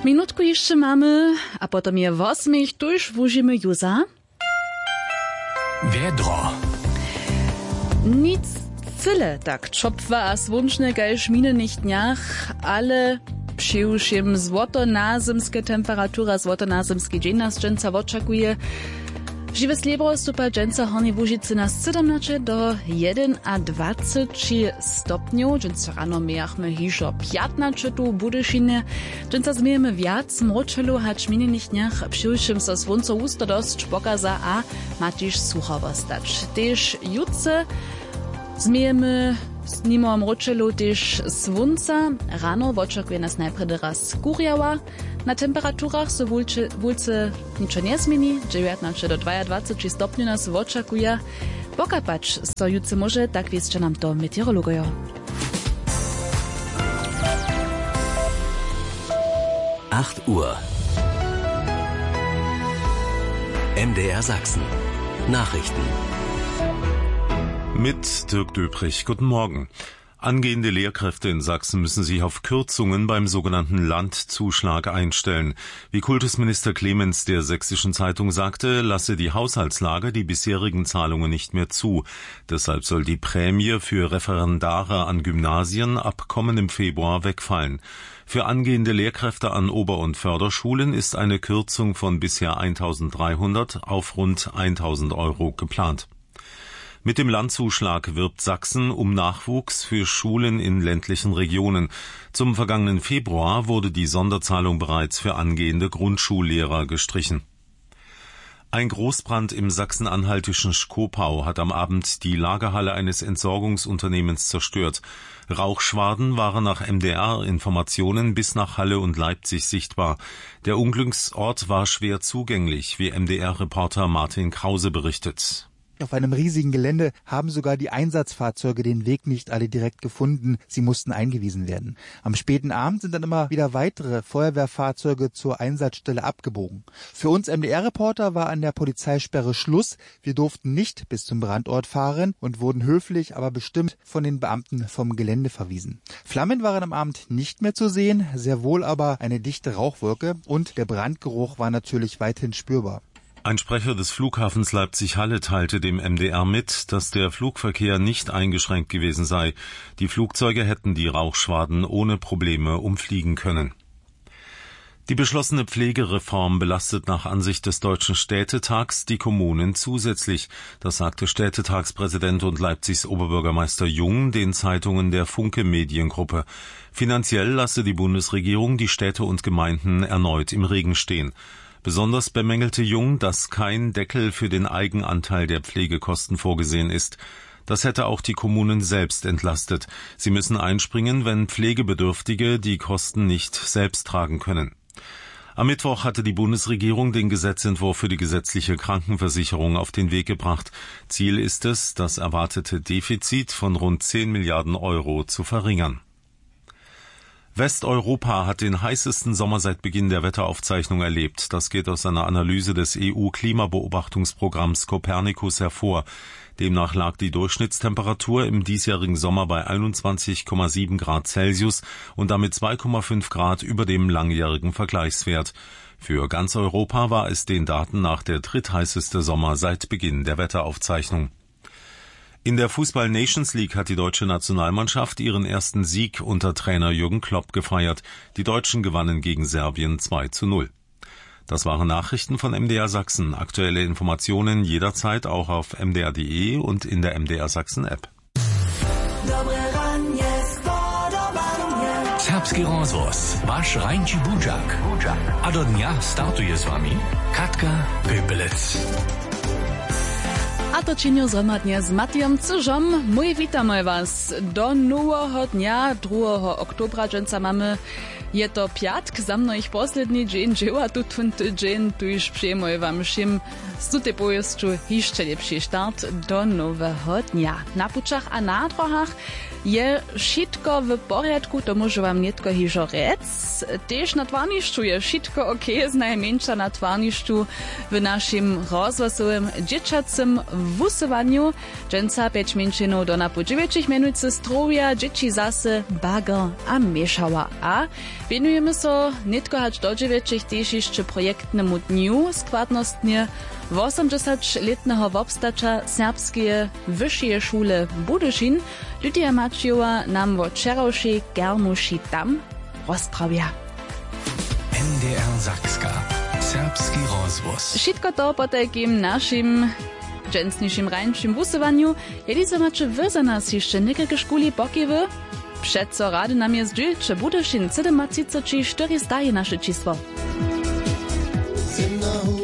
Minutku jeszcze mamy, a potem je 8 tuż włożymy Juza. Wiedro. Nic cyle tak czopwa a słonczne gajż minionych dniach, ale przyjrzyjmy złotonazymskie temperatura, złotonazymski dzień nas dżęca oczekuje. Živé sliebro stupa dżęca Hornej Łužicy na 17 do 21 stopniów, dżęca rano miachmy hižo 15 tu Budyšinie. Dżęca zmiejemy wiac mroczelu, hacz minionych dniach przyjrzym so słonco usto dość pokaza, a matiż suchowo stać. Tež jutce zmiejemy mimo mroczelu tež słonca. Rano oczekuje nas najpredy raz kurjała. Na temperaturach so wulce niczo nie zmieni, 19 do 22 stopni nas oczekuje. Pokapać so jutce może, tak wiedzcie nam to meteorologojo. Uhr. MDR Sachsen. Nachrichten. Mit Dirk Döbrich. Guten Morgen. Angehende Lehrkräfte in Sachsen müssen sich auf Kürzungen beim sogenannten Landzuschlag einstellen. Wie Kultusminister Clemens der Sächsischen Zeitung sagte, lasse die Haushaltslage die bisherigen Zahlungen nicht mehr zu. Deshalb soll die Prämie für Referendare an Gymnasien ab kommendem Februar wegfallen. Für angehende Lehrkräfte an Ober- und Förderschulen ist eine Kürzung von bisher 1.300 auf rund 1.000 Euro geplant. Mit dem Landzuschlag wirbt Sachsen um Nachwuchs für Schulen in ländlichen Regionen. Zum vergangenen Februar wurde die Sonderzahlung bereits für angehende Grundschullehrer gestrichen. Ein Großbrand im sachsen-anhaltischen Schkopau hat am Abend die Lagerhalle eines Entsorgungsunternehmens zerstört. Rauchschwaden waren nach MDR-Informationen bis nach Halle und Leipzig sichtbar. Der Unglücksort war schwer zugänglich, wie MDR-Reporter Martin Krause berichtet. Auf einem riesigen Gelände haben sogar die Einsatzfahrzeuge den Weg nicht alle direkt gefunden. Sie mussten eingewiesen werden. Am späten Abend sind dann immer wieder weitere Feuerwehrfahrzeuge zur Einsatzstelle abgebogen. Für uns MDR-Reporter war an der Polizeisperre Schluss. Wir durften nicht bis zum Brandort fahren und wurden höflich, aber bestimmt von den Beamten vom Gelände verwiesen. Flammen waren am Abend nicht mehr zu sehen, sehr wohl aber eine dichte Rauchwolke und der Brandgeruch war natürlich weithin spürbar. Ein Sprecher des Flughafens Leipzig-Halle teilte dem MDR mit, dass der Flugverkehr nicht eingeschränkt gewesen sei. Die Flugzeuge hätten die Rauchschwaden ohne Probleme umfliegen können. Die beschlossene Pflegereform belastet nach Ansicht des Deutschen Städtetags die Kommunen zusätzlich. Das sagte Städtetagspräsident und Leipzigs Oberbürgermeister Jung den Zeitungen der Funke Mediengruppe. Finanziell lasse die Bundesregierung die Städte und Gemeinden erneut im Regen stehen. Besonders bemängelte Jung, dass kein Deckel für den Eigenanteil der Pflegekosten vorgesehen ist. Das hätte auch die Kommunen selbst entlastet. Sie müssen einspringen, wenn Pflegebedürftige die Kosten nicht selbst tragen können. Am Mittwoch hatte die Bundesregierung den Gesetzentwurf für die gesetzliche Krankenversicherung auf den Weg gebracht. Ziel ist es, das erwartete Defizit von rund 10 Milliarden Euro zu verringern. Westeuropa hat den heißesten Sommer seit Beginn der Wetteraufzeichnung erlebt. Das geht aus einer Analyse des EU-Klimabeobachtungsprogramms Copernicus hervor. Demnach lag die Durchschnittstemperatur im diesjährigen Sommer bei 21,7 Grad Celsius und damit 2,5 Grad über dem langjährigen Vergleichswert. Für ganz Europa war es den Daten nach der drittheißeste Sommer seit Beginn der Wetteraufzeichnung. In der Fußball-Nations League hat die deutsche Nationalmannschaft ihren ersten Sieg unter Trainer Jürgen Klopp gefeiert. Die Deutschen gewannen gegen Serbien 2:0. Das waren Nachrichten von MDR Sachsen. Aktuelle Informationen jederzeit auch auf mdr.de und in der MDR Sachsen App. Serbski rozvoz, vaš Rajnči Budžak. A do dňa startuje s vami Katka Pepelec. A to činio zhromadnie z Matijom Cyżom. Mój witamy was do nowego dnia, 2 oktobra, dżęca mamy je to piatk, za mną ich posledný dzień dzieła, tu ten tydzień, tu już przyjmuję wam všim z tutej powieściu jeszcze lepszy start do nowego dnia. Na pučach a na drogach je wszystko w porядku, to może wam nietko hižo rec. Też na twarniszczu je wszystko ok, z najmniejsza na twarniszczu w naszym rozwasowym dzieciacym w wusywaniu. Dżęca 5 minut do napu 9 minut se strowia, dzieci zase bager a mieszała. A wienujemy so nitko hać do 9 też jeszcze projektnemu dniu składnostnie 80-letnego wobstacza serbskie wyższe szule Budyszin. Lydia Maciowa nam o wczorajszej Germuši tam rozprawia. NDR Sakska. Serbski rozwóz. Wszystko to po takim naszym dżęsniejszym rańczym wusywaniu. Jeli se macie wy za nas jeszcze niekiekie szkuli pokiewy? Przeco rady nam jest dzielcze Budyszin 37 4 staje nasze czystwo.